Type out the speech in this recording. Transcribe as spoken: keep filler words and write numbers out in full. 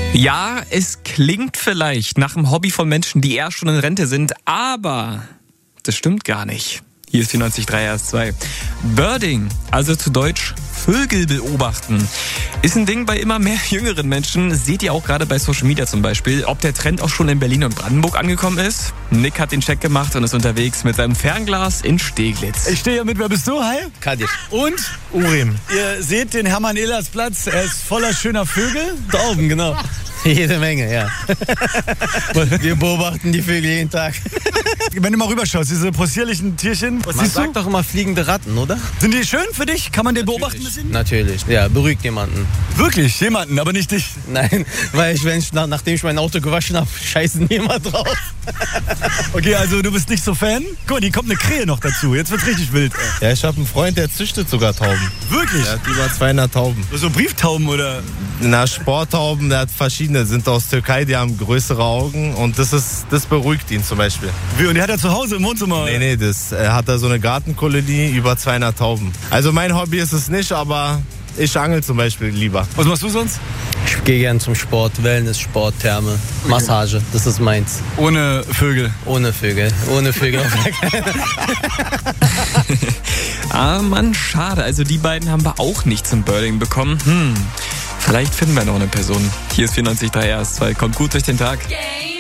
Ja, es klingt vielleicht nach einem Hobby von Menschen, die eher schon in Rente sind, aber das stimmt gar nicht. Hier ist vierundneunzig Komma drei R S zwei. Birding, also zu Deutsch Vögel beobachten, ist ein Ding bei immer mehr jüngeren Menschen. Seht ihr auch gerade bei Social Media zum Beispiel. Ob der Trend auch schon in Berlin und Brandenburg angekommen ist? Nick hat den Check gemacht und ist unterwegs mit seinem Fernglas in Steglitz. Ich stehe hier mit, wer bist du? Hi. Kadir. Und? Urim. Ihr seht den Hermann-Ehlers-Platz, er ist voller schöner Vögel. Da oben, genau. Jede Menge, ja. Wir beobachten die Vögel jeden Tag. Wenn du mal rüberschaust, diese possierlichen Tierchen, was Man siehst sagt du? doch immer fliegende Ratten, oder? Sind die schön für dich? Kann man den beobachten ein bisschen? Natürlich. Ja, beruhigt jemanden. Wirklich? Jemanden, aber nicht dich? Nein, weil ich, wenn ich, nach, nachdem ich mein Auto gewaschen habe, scheißen niemand drauf. Okay, also du bist nicht so Fan? Guck mal, die kommt eine Krähe noch dazu. Jetzt wird's richtig wild. Ja, ich habe einen Freund, der züchtet sogar Tauben. Wirklich? Der hat über zweihundert Tauben. So Brieftauben oder? Na, Sporttauben, der hat verschiedene, sind aus Türkei, die haben größere Augen und das ist, das beruhigt ihn zum Beispiel. Wie, und die hat er zu Hause im Wohnzimmer? Nee, nee, das äh, hat er so eine Gartenkolonie, über zweihundert Tauben. Also mein Hobby ist es nicht, aber ich angel zum Beispiel lieber. Was machst du sonst? Ich gehe gern zum Sport, Wellness, Sport, Therme, Massage, das ist meins. Ohne Vögel. Ohne Vögel, ohne Vögel auf der Karte. Ah Mann, schade. Also die beiden haben wir auch nicht zum Birding bekommen. Hm, vielleicht finden wir noch eine Person. Hier ist vierundneunzig Komma drei R S zwei. Kommt gut durch den Tag. Game